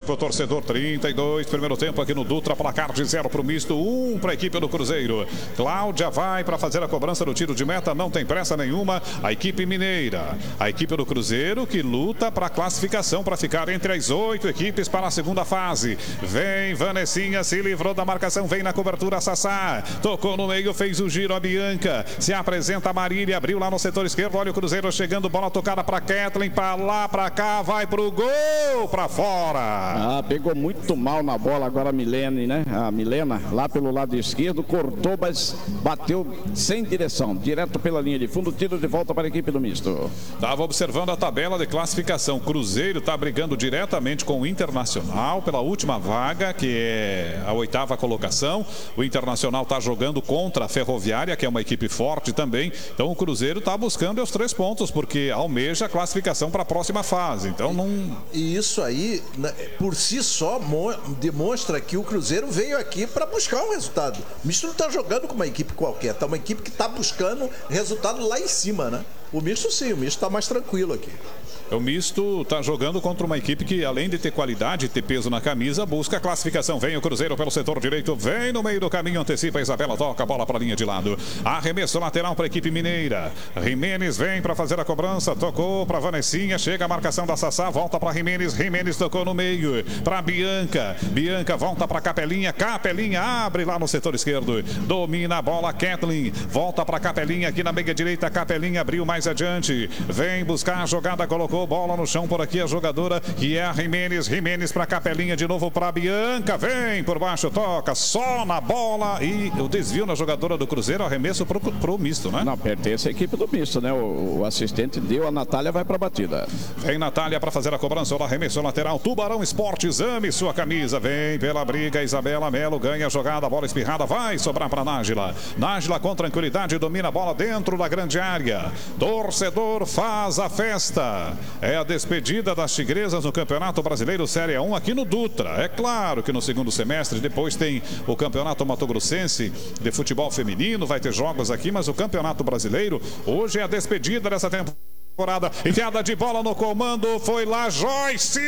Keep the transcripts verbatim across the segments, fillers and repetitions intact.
tempo, torcedor. Trinta e dois, primeiro tempo aqui no Dutra. Placar de zero para o misto, um para a equipe do Cruzeiro. Cláudia vai para fazer a cobrança do tiro de meta, não tem pressa nenhuma. A equipe mineira, a equipe do Cruzeiro que luta para a classificação, para ficar entre as oito equipes para a segunda fase. Vem Vanessinha, se livrou da marcação, vem na cobertura Sassá, tocou no meio, fez o giro a Bianca, se apresenta a Marília, abriu lá no setor esquerdo, olha o Cruzeiro chegando, bola tocada para Kathleen, para lá, para cá, vai pro gol, para fora. Ah, pegou muito mal na bola agora a Milene, né? A Milena, lá pelo lado esquerdo, cortou, mas bateu sem direção, direto pela linha de fundo, tiro de volta para a equipe do misto. Estava observando a tabela de classificação, Cruzeiro está brigando diretamente com o Internacional pela última vaga, que é a oitava colocação. O Internacional está jogando contra a Ferroviária, que é uma equipe forte também. Então o Cruzeiro está buscando os três pontos, porque almeja a classificação para a próxima fase. Então não... E isso aí, por si só, demonstra que o Cruzeiro veio aqui para buscar um resultado. O misto não está jogando com uma equipe qualquer, está uma equipe que está buscando resultado lá em cima, né? O misto sim, o misto está mais tranquilo aqui. O misto está jogando contra uma equipe que, além de ter qualidade e ter peso na camisa, busca a classificação. Vem o Cruzeiro pelo setor direito, vem no meio do caminho, antecipa a Isabela, toca a bola para a linha de lado. Arremesso lateral para a equipe mineira. Jimenez vem para fazer a cobrança, tocou para Vanessinha, chega a marcação da Sassá, volta para Jimenez, Jimenez tocou no meio para Bianca. Bianca volta para Capelinha, Capelinha abre lá no setor esquerdo, domina a bola, Kathleen, volta para Capelinha aqui na meia direita, Capelinha abriu mais adiante, vem buscar a jogada, colocou bola no chão por aqui a jogadora que é a Jimenez, Jimenez para Capelinha de novo para Bianca, vem por baixo, toca só na bola e o desvio na jogadora do Cruzeiro, arremesso pro, pro misto, né? Não, pertence à equipe do misto, né? O, o assistente deu, a Natália vai para a batida. Vem Natália para fazer a cobrança, o arremesso lateral, Tubarão Esportes, ame sua camisa, vem pela briga, Isabela Melo ganha a jogada, bola espirrada, vai sobrar para Nájila. Nájila com tranquilidade domina a bola dentro da grande área. Torcedor faz a festa. É a despedida das Tigresas no Campeonato Brasileiro Série um aqui no Dutra. É claro que no segundo semestre depois tem o Campeonato Mato Grossense de futebol feminino, vai ter jogos aqui, mas o Campeonato Brasileiro hoje é a despedida dessa temporada. Enfiada de bola no comando, foi lá Joyce.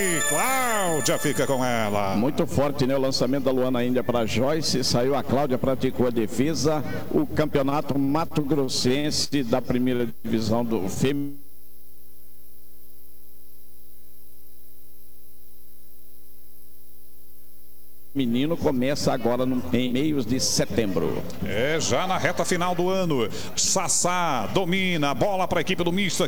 Cláudia fica com ela. Muito forte, né? O lançamento da Luana Índia para Joyce, saiu a Cláudia, praticou a defesa. O Campeonato Mato Grossense da primeira divisão do feminino. Menino começa agora no, em meios de setembro. É, já na reta final do ano. Sassá domina, bola para a equipe do misto.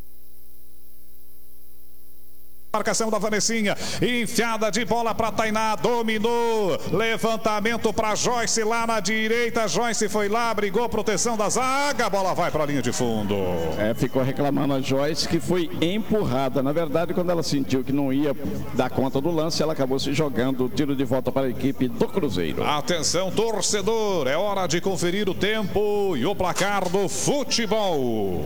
Marcação da Vanessinha, enfiada de bola para Tainá, dominou, levantamento para Joyce lá na direita, Joyce foi lá, brigou, proteção da zaga, a bola vai para a linha de fundo. É, ficou reclamando a Joyce que foi empurrada, na verdade quando ela sentiu que não ia dar conta do lance, ela acabou se jogando, tiro de volta para a equipe do Cruzeiro. Atenção torcedor, é hora de conferir o tempo e o placar do futebol.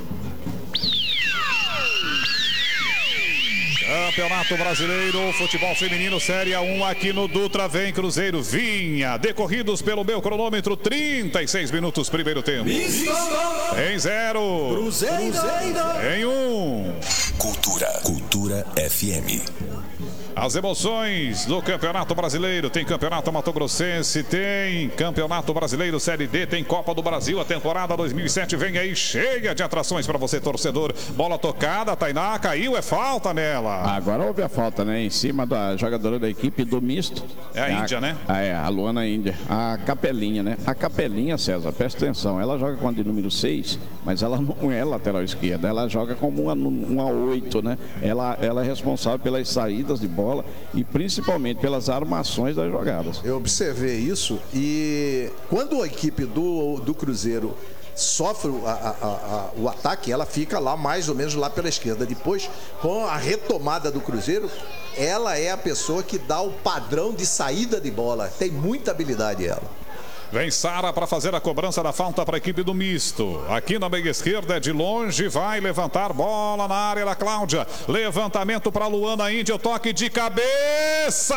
Campeonato Brasileiro, futebol feminino, Série um aqui no Dutra, vem Cruzeiro, Vinha, decorridos pelo meu cronômetro, trinta e seis minutos, primeiro tempo. Em zero. Cruzeiro. Em um. Cultura. Cultura F M. As emoções do Campeonato Brasileiro, tem Campeonato Mato Grossense, tem Campeonato Brasileiro Série D, tem Copa do Brasil, a temporada dois mil e sete vem aí cheia de atrações para você, torcedor. Bola tocada, Tainá caiu, é falta nela. Agora houve a falta, né, em cima da jogadora da equipe do misto. É a Índia, né? A, é, a Luana Índia, a Capelinha, né? A Capelinha, César, presta atenção, ela joga com a de número seis, mas ela não é lateral esquerda, ela joga como uma, uma oito, né? Ela, ela é responsável pelas saídas de bola e principalmente pelas armações das jogadas. Eu observei isso e quando a equipe do, do Cruzeiro sofre a, a, a, o ataque, ela fica lá mais ou menos lá pela esquerda. Depois, com a retomada do Cruzeiro, ela é a pessoa que dá o padrão de saída de bola. Tem muita habilidade ela. Vem Sara para fazer a cobrança da falta para a equipe do misto. Aqui na meia esquerda, de longe, vai levantar bola na área da Cláudia. Levantamento para Luana Índia, o toque de cabeça.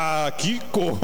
Que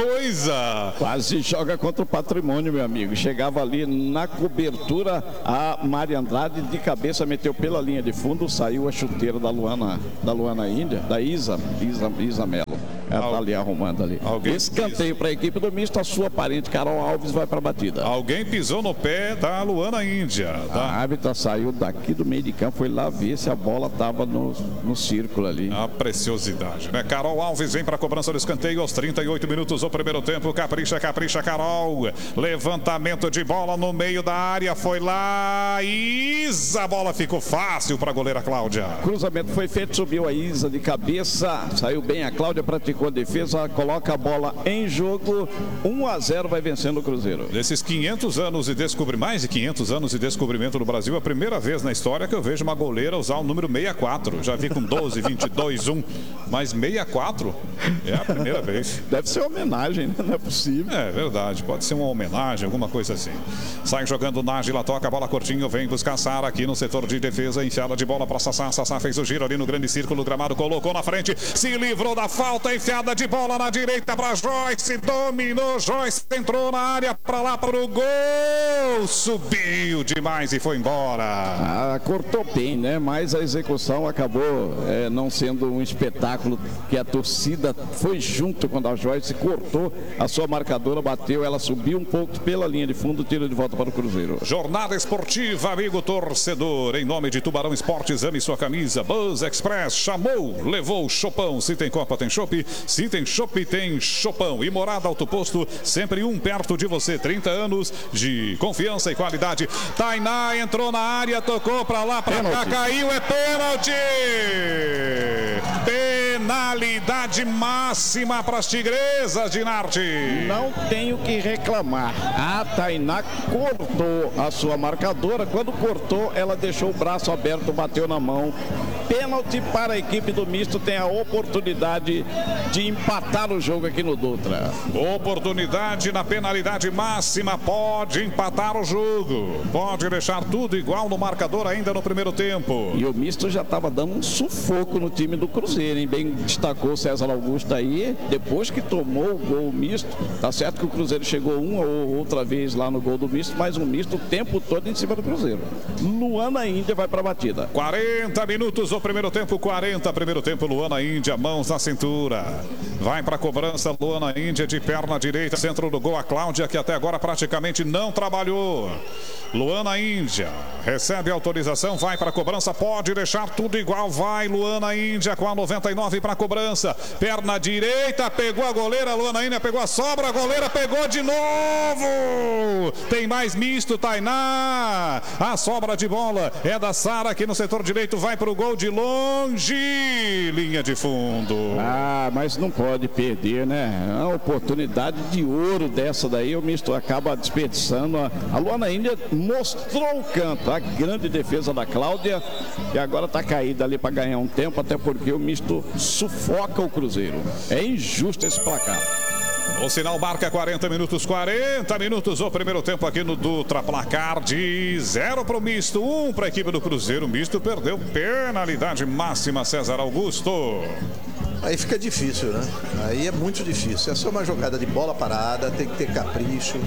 coisa! Quase joga contra o Patrimônio, meu amigo. Chegava ali na cobertura, a Maria Andrade de cabeça meteu pela linha de fundo, saiu a chuteira da Luana, da Luana Índia, da Isa, Isa, Isa Melo. Ela está ali arrumando ali. Alguém Escanteio para a equipe do misto, a sua parente Carol Alves vai para a batida. Alguém pisou no pé da Luana Índia. Tá? A árbitra saiu daqui do meio de campo, foi lá ver se a bola estava no, no círculo ali. A preciosidade, né? Carol Alves vem para a cobrança do escanteio aos trinta e oito minutos do primeiro tempo. Capricha, capricha, Carol. Levantamento de bola no meio da área, foi lá. Isa, a bola ficou fácil para a goleira Cláudia. Cruzamento foi feito, subiu a Isa de cabeça, saiu bem a Cláudia, praticou a defesa, coloca a bola em jogo. um a zero vai vencendo o Cruzeiro. Nesses quinhentos anos de descobrimento, mais de quinhentos anos de descobrimento no Brasil, a primeira vez na história que eu vejo uma goleira usar o número sessenta e quatro. Já vi com doze, vinte e dois, um, mas sessenta e quatro é a primeira vez. Deve ser uma homenagem, né? Não é possível. É verdade, pode ser uma homenagem, alguma coisa assim. Sai jogando Nájila, toca a bola curtinho, vem buscar Sara aqui no setor de defesa, enfiada de bola para Sassá. Sassá fez o giro ali no grande círculo, o gramado colocou na frente, se livrou da falta, enfiada de bola na direita para Joyce, dominou, Joyce entrou na área para lá para o gol, subiu demais e foi embora. Ah, cortou bem, né? Mas a execução acabou é, não sendo um espetáculo, que a torcida foi junto quando a Joyce cortou a sua marcadora, bateu, ela subiu um pouco pela linha de fundo, tira de volta para o Cruzeiro. Jornada esportiva, amigo torcedor, em nome de Tubarão Esportes, ame sua camisa. Buzz Express chamou, levou o Chopão. Se tem Copa, tem Chopp. Se tem Chopp, tem Chopão. E Morada Auto Posto, sempre um perto de você. trinta anos de confiança e qualidade. Tainá entrou na área, tocou pra lá, pra cá, caiu, é pênalti! Penalidade máxima para as tigresas de Narte. Não tenho que reclamar. A Tainá cortou a sua marcadora. Quando cortou, ela deixou o braço aberto, bateu na mão. Pênalti para a equipe do misto, tem a oportunidade de empatar o jogo aqui no Dutra. Oportunidade na penalidade máxima, pode empatar o jogo, pode deixar tudo igual no marcador ainda no primeiro tempo. E o misto já estava dando um sufoco no time do Cruzeiro, hein? Bem destacou o César Augusto aí, depois que tomou o gol misto. Tá certo que o Cruzeiro chegou uma ou outra vez lá no gol do misto, mas um misto o tempo todo em cima do Cruzeiro. Luana Índia vai para a batida. quarenta minutos o primeiro tempo, quarenta primeiro tempo, Luana Índia, mãos na cintura. Vai para a cobrança, Luana Índia de perna direita, centro do gol, a Cláudia, que até agora praticamente não trabalhou. Luana Índia recebe autorização, vai para a cobrança, pode deixar tudo igual, vai Luana Índia com a noventa e nove para a cobrança, perna direita, pegou a goleira, Luana Índia pegou a sobra, a goleira pegou de novo. Tem mais misto, Tainá. A sobra de bola é da Sara aqui no setor direito, vai para o gol de longe, linha de fundo. Ah, mas não pode perder, né? É uma oportunidade de ouro dessa daí, o misto acaba desperdiçando. A Luana Índia mostrou o canto, a grande defesa da Cláudia, e agora está caída ali para ganhar um tempo, até porque o misto sufoca o Cruzeiro. É injusto esse placar. O sinal marca quarenta minutos, quarenta minutos o primeiro tempo aqui no Dutra. Placar de zero para o misto, um para a equipe do Cruzeiro. O misto perdeu penalidade máxima, César Augusto. Aí fica difícil, né? Aí é muito difícil. Essa é uma jogada de bola parada, tem que ter capricho.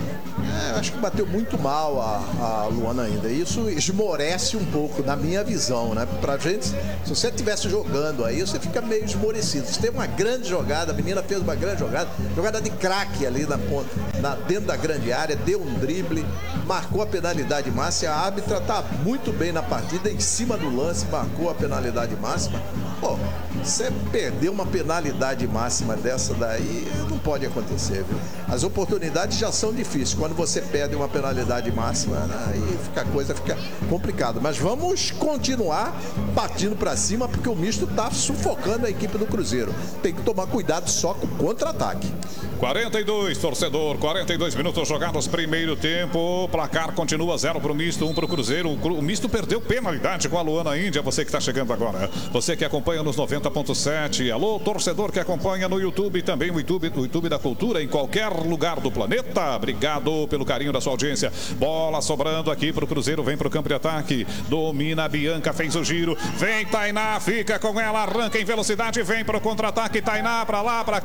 É, acho que bateu muito mal a, a Luana ainda. Isso esmorece um pouco, na minha visão, né? Pra gente, se você estivesse jogando aí, você fica meio esmorecido. Você tem uma grande jogada, a menina fez uma grande jogada, jogada de craque ali na, na, dentro da grande área, deu um drible, marcou a penalidade máxima. A árbitra tá muito bem na partida, em cima do lance, marcou a penalidade máxima. Pô, você perdeu uma penalidade máxima dessa daí, não pode acontecer, viu? As oportunidades já são difíceis. Quando você perde uma penalidade máxima, né, aí fica, a coisa fica complicada. Mas vamos continuar partindo para cima, porque o misto está sufocando a equipe do Cruzeiro. Tem que tomar cuidado só com o contra-ataque. quarenta e dois, torcedor, quarenta e dois minutos jogados, primeiro tempo. O placar continua zero para o misto, um para o Cruzeiro. O misto perdeu penalidade com a Luana Índia. Você que está chegando agora, você que acompanha nos noventa ponto sete. Alô, torcedor que acompanha no YouTube, também o YouTube, o YouTube da Cultura, em qualquer lugar do planeta. Obrigado pelo carinho da sua audiência. Bola sobrando aqui para o Cruzeiro, vem para o campo de ataque. Domina a Bianca, fez o giro. Vem Tainá, fica com ela, arranca em velocidade, vem para o contra-ataque. Tainá para lá, para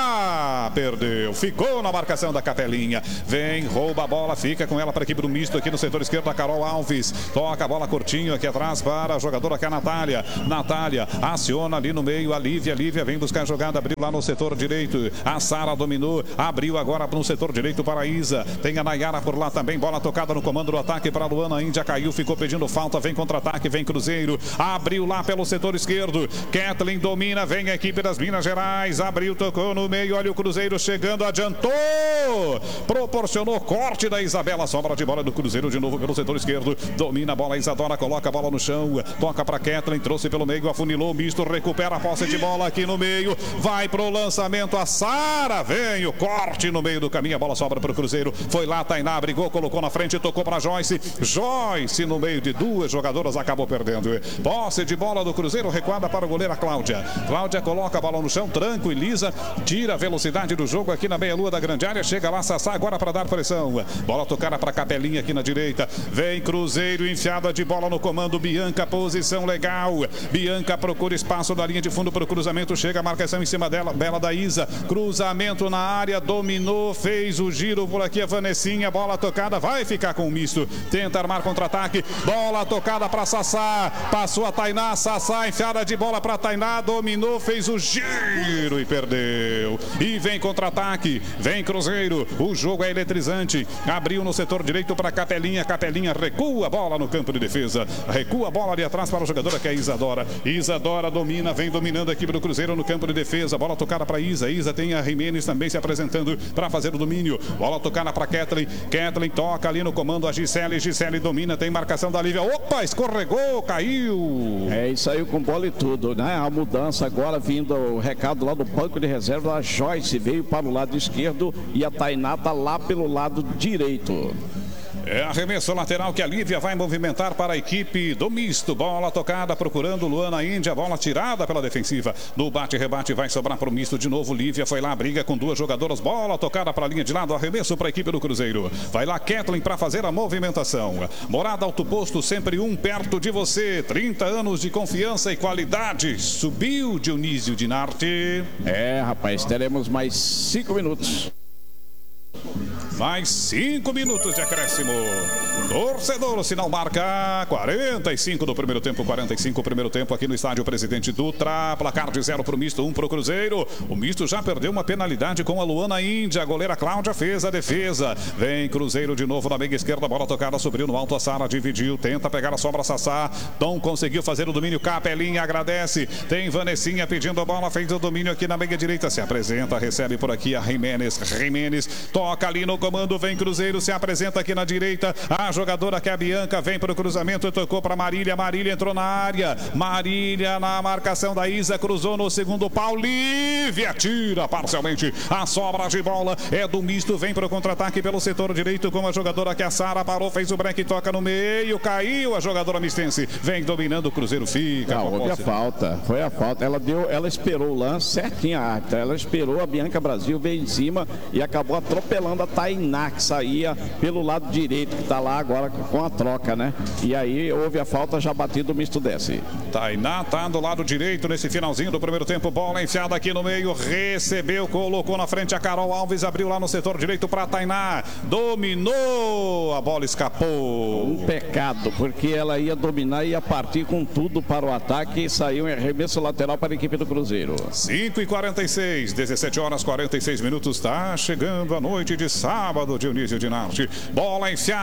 cá. Perdeu, ficou na marcação da Capelinha. Vem, rouba a bola, fica com ela para a equipe do misto aqui no setor esquerdo. A Carol Alves toca a bola curtinho aqui atrás para a jogadora que é a Natália. Natália aciona ali no meio a Lívia. Lívia vem buscar a jogada, abriu lá no setor direito. A Sara dominou, abriu agora no setor direito para a Isa. Tem a Nayara por lá também. Bola tocada no comando do ataque para a Luana Índia. Caiu, ficou pedindo falta. Vem contra-ataque, vem Cruzeiro. Abriu lá pelo setor esquerdo. Kathleen domina, vem a equipe das Minas Gerais. Abriu, tocou no meio. Olha o Cruzeiro chegando, adiantou. Proporcionou corte da Isabela. Sobra de bola do Cruzeiro de novo pelo setor esquerdo. Domina a bola, Isadora coloca a bola no chão. Toca para Kathleen, trouxe pelo meio, afunilou o misto, recupera a posse de bola aqui no meio. Vai pro lançamento a Sara. Vem o corte no meio do caminho. A bola sobra para o Cruzeiro. Foi lá, Tainá, brigou, colocou na frente, tocou para Joyce. Joyce no meio de duas jogadoras acabou perdendo. Posse de bola do Cruzeiro, recuada para o goleiro a Cláudia. Cláudia coloca a bola no chão, tranquiliza, tira a velocidade do jogo aqui na meia-lua da grande área. Chega lá, Sassá agora para dar pressão. Bola tocada para Capelinha aqui na direita. Vem Cruzeiro, enfiada de bola no comando. Bianca, posição legal. Bianca procura espaço da linha de fundo para o cruzamento. Chega a marcação em cima dela, bela da Isa. Cruzamento na área, dominou, fez o giro por aqui a Vanessinha. Bola tocada, vai ficar com o misto. Tenta armar contra-ataque. Bola tocada para Sassá. Passou a Tainá, Sassá, enfiada de bola para Tainá. Dominou, fez o giro e perdeu. E vem contra-ataque. Vem Cruzeiro. O jogo é eletrizante. Abriu no setor direito para Capelinha. Capelinha recua a bola no campo de defesa. Recua a bola ali atrás para a jogadora que é Isadora. Isadora domina, vem dominando aqui para o Cruzeiro no campo de defesa. Bola tocada para Isa. Isa tem a Jimenez também se apresentando para fazer o domínio. Bola tocada para Kathleen. Kathleen toca ali no comando a Gisele. Gisele domina, tem marcação da Lívia. Opa, escorregou, caiu. É, e saiu com bola e tudo, né? A mudança agora vindo o recado lá do banco de reserva. A Joyce veio para o lado esquerdo e a Tainá tá lá pelo lado direito. É arremesso lateral que a Lívia vai movimentar para a equipe do misto. Bola tocada, procurando Luana Índia. Bola tirada pela defensiva. No bate-rebate vai sobrar para o misto de novo. Lívia foi lá, briga com duas jogadoras. Bola tocada para a linha de lado. Arremesso para a equipe do Cruzeiro. Vai lá Kathleen para fazer a movimentação. Morada Alto Posto, sempre um perto de você. trinta anos de confiança e qualidade. Subiu Dionísio Dinarte. É, rapaz, teremos mais cinco minutos. Mais cinco minutos de acréscimo. Torcedor, o sinal marca quarenta e cinco do primeiro tempo, quarenta e cinco do primeiro tempo aqui no estádio Presidente Dutra. Placar de zero para o misto, um para o Cruzeiro. O misto já perdeu uma penalidade com a Luana Índia. A goleira Cláudia fez a defesa. Vem Cruzeiro de novo na meia esquerda. Bola tocada, subiu no alto. A Sara dividiu, tenta pegar a sobra. Sassá não conseguiu fazer o domínio. Capelinha agradece. Tem Vanessinha pedindo a bola. Fez o domínio aqui na meia direita. Se apresenta, recebe por aqui a Jimenez. Jimenez toca ali no comando. Vem Cruzeiro, se apresenta aqui na direita. A jogadora que é a Bianca vem para o cruzamento, tocou para Marília. Marília entrou na área. Marília na marcação da Isa, cruzou no segundo pau. Lívia tira parcialmente. A sobra de bola é do misto. Vem para o contra-ataque pelo setor direito com a jogadora que é a Sara. Parou, fez o break, toca no meio. Caiu a jogadora mistense. Vem dominando, o Cruzeiro fica. Não, houve a falta. Foi a falta. Ela deu, ela esperou o lance certinho. Ela esperou a Bianca Brasil, veio em cima e acabou atropelando a Tainá, que saía pelo lado direito, que está lá agora com a troca, né? E aí houve a falta, já batido, o misto desce. Tainá tá do lado direito nesse finalzinho do primeiro tempo. Bola enfiada aqui no meio, recebeu, colocou na frente a Carol Alves, abriu lá no setor direito para Tainá, dominou, a bola escapou. Um pecado, porque ela ia dominar e ia partir com tudo para o ataque e saiu em arremesso lateral para a equipe do Cruzeiro. cinco e quarenta e seis, dezessete horas e quarenta e seis minutos, tá chegando a noite de sábado, Dionísio Dinarte. Bola enfiada no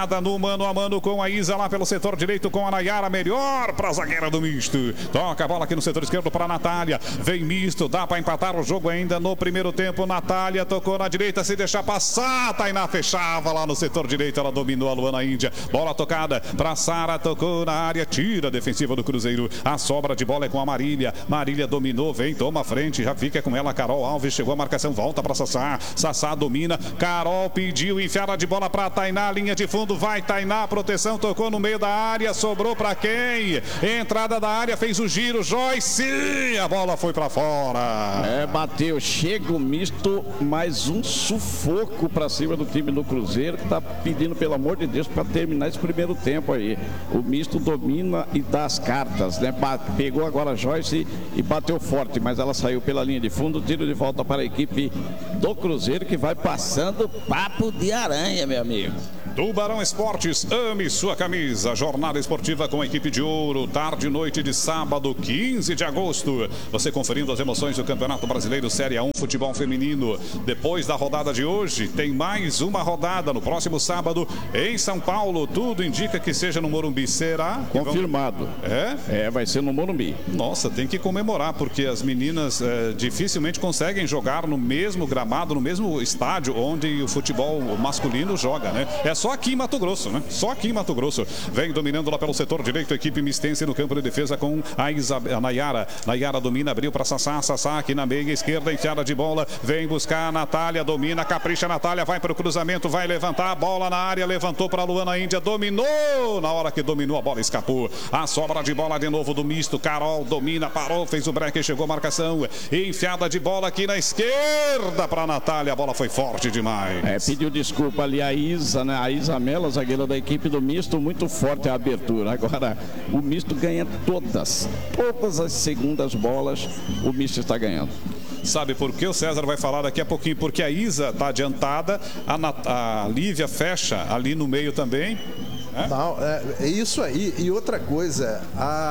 mano a mano com a Isa lá pelo setor direito com a Nayara, melhor para a zagueira do misto. Toca a bola aqui no setor esquerdo para a Natália. Vem misto, dá para empatar o jogo ainda no primeiro tempo. Natália tocou na direita, se deixar passar, Tainá fechava lá no setor direito, ela dominou a Luana Índia. Bola tocada para Sara, tocou na área, tira a defensiva do Cruzeiro. A sobra de bola é com a Marília. Marília dominou, vem, toma a frente, já fica com ela. Carol Alves chegou a marcação, volta para Sassá. Sassá domina, Carol pediu, enfiada de bola para Tainá, linha de fundo, vai Tainá, proteção, tocou no meio da área, sobrou para quem? Entrada da área, fez o giro, Joyce, a bola foi para fora. É, bateu, chega o misto, mais um sufoco para cima do time do Cruzeiro, que tá pedindo, pelo amor de Deus, para terminar esse primeiro tempo aí. O misto domina e dá as cartas, né? Pegou agora a Joyce e bateu forte, mas ela saiu pela linha de fundo, tiro de volta para a equipe do Cruzeiro, que vai passando papo de aranha, meu amigo. Tubarão Esportes, ame sua camisa. Jornada esportiva com a equipe de ouro, tarde e noite de sábado, quinze de agosto. Você conferindo as emoções do Campeonato Brasileiro Série A um Futebol Feminino. Depois da rodada de hoje, tem mais uma rodada no próximo sábado em São Paulo. Tudo indica que seja no Morumbi. Será? Confirmado. É? É, vai ser no Morumbi. Nossa, tem que comemorar, porque as meninas é, dificilmente conseguem jogar no mesmo gramado, no mesmo estádio onde o futebol masculino joga, né? É só aqui em Mato Grosso, né? Só aqui em Mato Grosso. Vem dominando lá pelo setor direito a equipe mistense no campo de defesa com a, Isab... a Nayara. Nayara domina, abriu para Sassá. Sassá aqui na meia esquerda, enfiada de bola. Vem buscar a Natália, domina, capricha a Natália, vai para o cruzamento, vai levantar a bola na área, levantou para a Luana Índia, dominou. Na hora que dominou, a bola escapou. A sobra de bola de novo do misto. Carol domina, parou, fez o break, chegou a marcação. Enfiada de bola aqui na esquerda para a Natália. A bola foi forte demais. É, pediu desculpa ali a Isa, né? A Isamela, zagueira da equipe do misto, muito forte a abertura. Agora, o misto ganha todas, todas as segundas bolas, o misto está ganhando. Sabe por que o César vai falar daqui a pouquinho? Porque a Isa está adiantada, a, Nat... a Lívia fecha ali no meio também. É? Não, é, é isso aí. E outra coisa,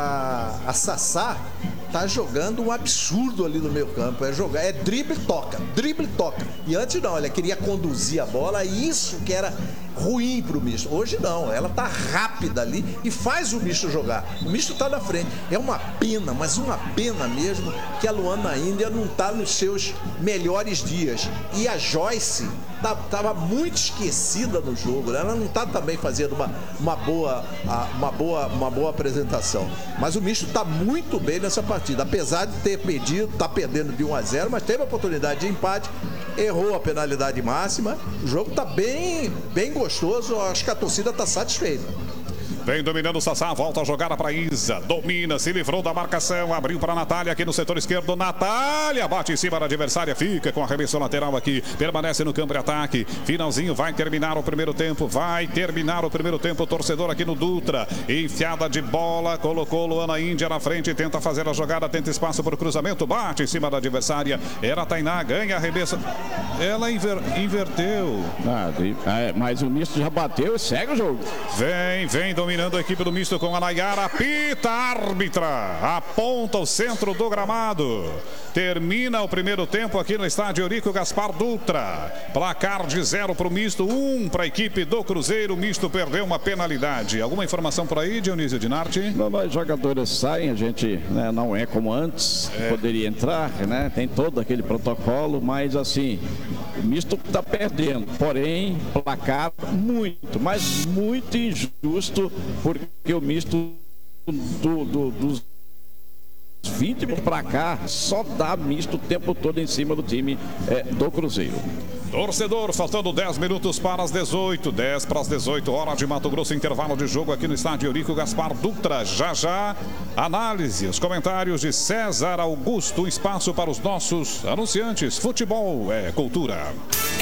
a, a Sassá tá jogando um absurdo ali no meio campo. É jogar, é drible e toca, drible e toca. E antes não, ela queria conduzir a bola, isso que era ruim pro misto. Hoje não, ela tá rápida ali e faz o misto jogar. O misto tá na frente. É uma pena, mas uma pena mesmo que a Luana Índia não tá nos seus melhores dias. E a Joyce tá, tava muito esquecida no jogo, né? Ela não tá também fazendo uma, uma, boa, uma, boa, uma boa apresentação. Mas o misto tá muito bem nessa partida. Apesar de ter perdido, tá perdendo de um a zero, mas teve a oportunidade de empate, errou a penalidade máxima. O jogo tá bem, bem gostoso, acho que a torcida tá satisfeita. Vem dominando o Sassá, volta a jogada para Isa, domina, se livrou da marcação, abriu para a Natália aqui no setor esquerdo. Natália bate em cima da adversária, fica com a arremesso lateral aqui, permanece no campo de ataque. Finalzinho, vai terminar o primeiro tempo, vai terminar o primeiro tempo. O torcedor aqui no Dutra, enfiada de bola, colocou Luana Índia na frente, tenta fazer a jogada, tenta espaço para o cruzamento, bate em cima da adversária. Era a Tainá, ganha arremesso. Ela inver, inverteu. Ah, mas o misto já bateu e segue o jogo. Vem, vem dominando. Dominando a equipe do misto com a Nayara, pita árbitra, aponta o centro do gramado. Termina o primeiro tempo aqui no estádio Eurico Gaspar Dutra. Placar de zero para o misto, um para a equipe do Cruzeiro. O misto perdeu uma penalidade. Alguma informação por aí, Dionísio Dinarte? Não, nós jogadores saem, a gente, né, não é como antes, é. Poderia entrar, né? Tem todo aquele protocolo, mas assim, o misto está perdendo. Porém, placar muito, mas muito injusto, porque o misto do, do, dos vinte para cá só dá misto o tempo todo em cima do time é, do Cruzeiro. Torcedor, faltando dez minutos para as dezoito, dez para as dezoito, hora de Mato Grosso, intervalo de jogo aqui no estádio Eurico Gaspar Dutra. Já já, análise, os comentários de César Augusto, um espaço para os nossos anunciantes. Futebol é cultura.